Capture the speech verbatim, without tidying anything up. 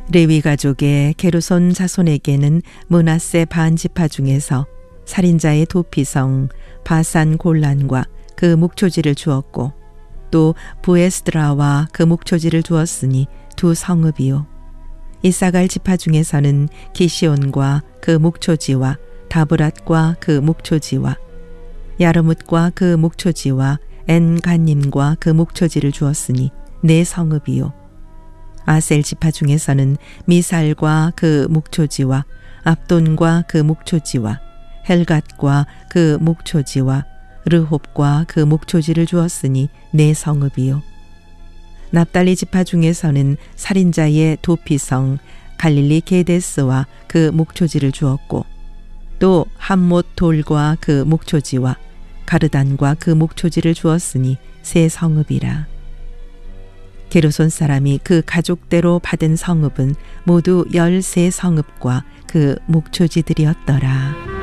레위 가족의 게르손 자손에게는 므낫세 반지파 중에서 살인자의 도피성 바산 골란과 그 묵초지를 주었고 또 부에스드라와 그 묵초지를 두었으니 두 성읍이요. 이사갈 지파 중에서는 기시온과 그 묵초지와 다브랏과 그 묵초지와 야르뭇과 그 묵초지와 엔간님과 그 묵초지를 주었으니 네 성읍이요. 아셀 지파 중에서는 미살과 그 묵초지와 압돈과 그 묵초지와 헬갓과 그 묵초지와 르홉과 그 묵초지를 주었으니 네 성읍이요. 납달리 지파 중에서는 살인자의 도피성 갈릴리 게데스와 그 묵초지를 주었고 또 함못 돌과 그 묵초지와 가르단과 그 묵초지를 주었으니 세 성읍이라. 게르손 사람이 그 가족대로 받은 성읍은 모두 열세 성읍과 그 묵초지들이었더라.